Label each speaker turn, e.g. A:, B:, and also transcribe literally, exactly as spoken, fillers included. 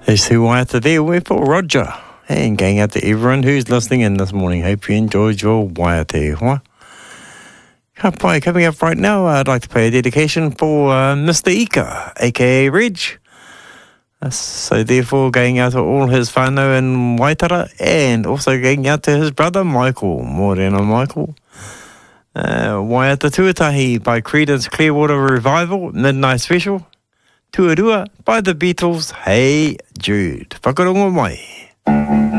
A: There's who I have to there with for Roger. And going out to everyone who's listening in this morning. Hope you enjoyed your waiate. Huh? Coming up right now, I'd like to play a dedication for uh, Mister Ika, aka Reg. Uh, so therefore, going out to all his whānau in Waitara, and also going out to his brother Michael, Morena Michael. Uh, Waiata Tuatahi by Creedence Clearwater Revival, Midnight Special. Tuarua by the Beatles, Hey Jude. Whakarongo mai.